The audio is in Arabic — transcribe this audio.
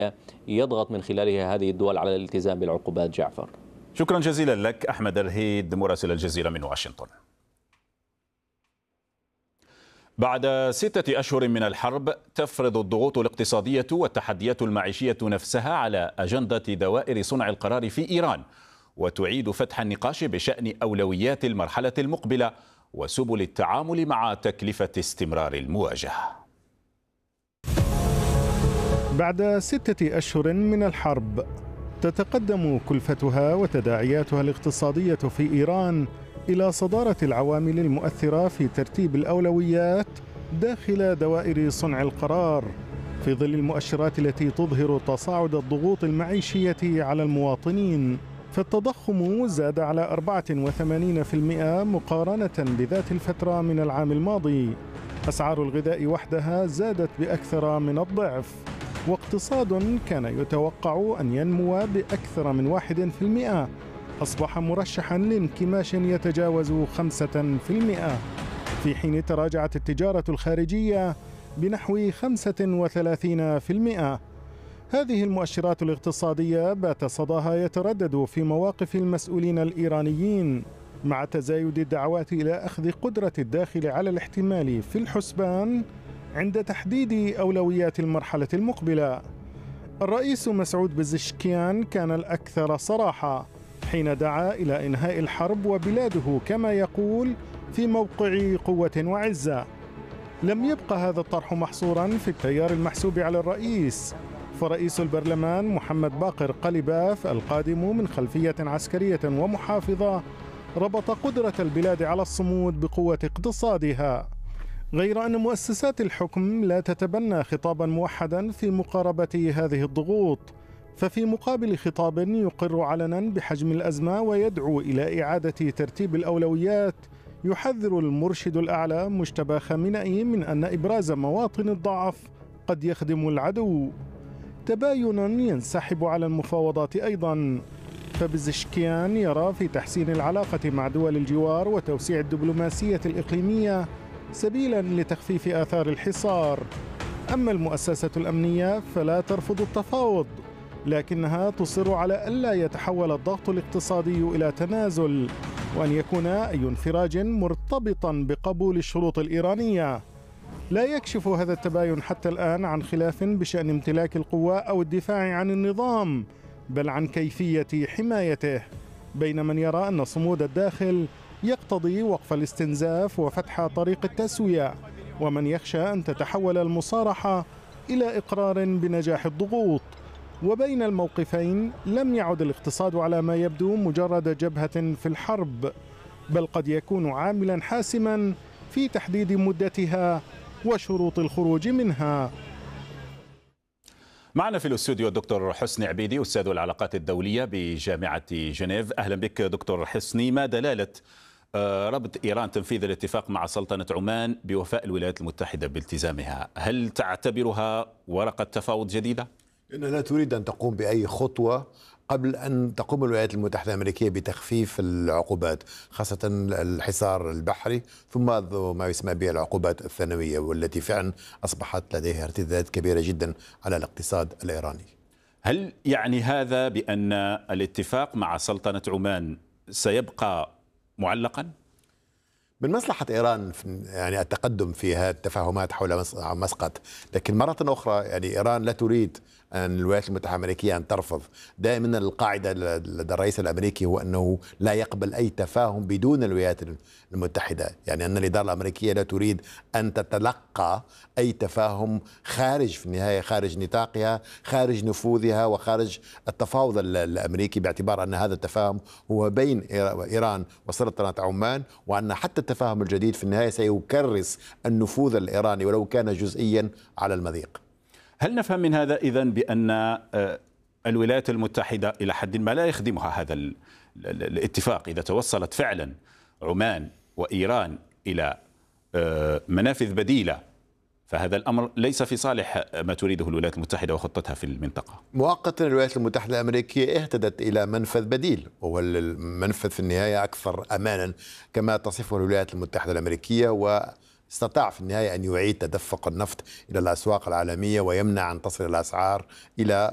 يضغط من خلالها هذه الدول على الالتزام بالعقوبات. جعفر، شكرا جزيلا لك أحمد الرهيد مراسل الجزيرة من واشنطن. بعد 6 أشهر من الحرب تفرض الضغوط الاقتصادية والتحديات المعيشية نفسها على أجندة دوائر صنع القرار في إيران، وتعيد فتح النقاش بشأن أولويات المرحلة المقبلة وسبل التعامل مع تكلفة استمرار المواجهة. بعد 6 أشهر من الحرب تتقدم كلفتها وتداعياتها الاقتصادية في إيران إلى صدارة العوامل المؤثرة في ترتيب الأولويات داخل دوائر صنع القرار، في ظل المؤشرات التي تظهر تصاعد الضغوط المعيشية على المواطنين. فالتضخم زاد على 84% مقارنة بذات الفترة من العام الماضي. أسعار الغذاء وحدها زادت بأكثر من الضعف، واقتصاد كان يتوقع أن ينمو بأكثر من 1% أصبح مرشحا لانكماش يتجاوز 5%، في حين تراجعت التجارة الخارجية بنحو 35%. هذه المؤشرات الاقتصادية بات صداها يتردد في مواقف المسؤولين الإيرانيين، مع تزايد الدعوات إلى أخذ قدرة الداخل على الاحتمال في الحسبان عند تحديد أولويات المرحلة المقبلة. الرئيس مسعود بزشكيان كان الأكثر صراحة حين دعا إلى إنهاء الحرب وبلاده كما يقول في موقع قوة وعزة. لم يبقى هذا الطرح محصورا في التيار المحسوب على الرئيس، فرئيس البرلمان محمد باقر قلباف القادم من خلفية عسكرية ومحافظة ربط قدرة البلاد على الصمود بقوة اقتصادها، غير أن مؤسسات الحكم لا تتبنى خطابا موحدا في مقاربة هذه الضغوط. ففي مقابل خطاب يقر علنا بحجم الأزمة ويدعو إلى إعادة ترتيب الأولويات، يحذر المرشد الأعلى مجتبى خامنئي من أن إبراز مواطن الضعف قد يخدم العدو. تباين ينسحب على المفاوضات أيضا، فبزشكيان يرى في تحسين العلاقة مع دول الجوار وتوسيع الدبلوماسية الإقليمية سبيلا لتخفيف آثار الحصار. أما المؤسسة الأمنية فلا ترفض التفاوض، لكنها تصر على ألا يتحول الضغط الاقتصادي إلى تنازل، وأن يكون أي انفراج مرتبطا بقبول الشروط الإيرانية. لا يكشف هذا التباين حتى الآن عن خلاف بشأن امتلاك القوة أو الدفاع عن النظام، بل عن كيفية حمايته، بين من يرى أن صمود الداخل يقتضي وقف الاستنزاف وفتح طريق التسوية، ومن يخشى أن تتحول المصارحة إلى إقرار بنجاح الضغوط. وبين الموقفين لم يعد الاقتصاد على ما يبدو مجرد جبهة في الحرب، بل قد يكون عاملا حاسما في تحديد مدتها وشروط الخروج منها. معنا في الاستوديو الدكتور حسني عبيدي أستاذ العلاقات الدولية بجامعة جنيف. أهلا بك دكتور حسني. ما دلالة ربط إيران تنفيذ الاتفاق مع سلطنة عمان بوفاء الولايات المتحدة بالتزامها؟ هل تعتبرها ورقة تفاوض جديدة؟ إنها لا تريد أن تقوم بأي خطوة قبل أن تقوم الولايات المتحدة الأمريكية بتخفيف العقوبات، خاصة الحصار البحري، ثم ما يسمى بها العقوبات الثانوية، والتي فعلا أصبحت لديها ارتدادات كبيرة جدا على الاقتصاد الإيراني. هل يعني هذا بأن الاتفاق مع سلطنة عمان سيبقى معلقا؟ من مصلحة إيران يعني التقدم في هذه التفاهمات حول مسقط، لكن مرة أخرى يعني إيران لا تريد أن الولايات المتحدة الأمريكية أن ترفض. دائما القاعدة لدى الرئيس الأمريكي هو أنه لا يقبل أي تفاهم بدون الولايات المتحدة، يعني أن الإدارة الأمريكية لا تريد أن تتلقى أي تفاهم خارج، في النهاية خارج نطاقها، خارج نفوذها، وخارج التفاوض الأمريكي، باعتبار أن هذا التفاهم هو بين إيران وسلطنة عمان، وأن حتى التفاهم الجديد في النهاية سيكرس النفوذ الإيراني ولو كان جزئيا على المضيق. هل نفهم من هذا إذن بأن الولايات المتحدة إلى حد ما لا يخدمها هذا الاتفاق إذا توصلت فعلا عمان وإيران إلى منافذ بديلة، فهذا الأمر ليس في صالح ما تريده الولايات المتحدة وخطتها في المنطقة؟ مؤقتا الولايات المتحدة الأمريكية اهتدت إلى منفذ بديل، وهو المنفذ في النهاية أكثر أمانا كما تصفه الولايات المتحدة الأمريكية، واستطاع في النهاية أن يعيد تدفق النفط إلى الأسواق العالمية ويمنع أن تصل الأسعار إلى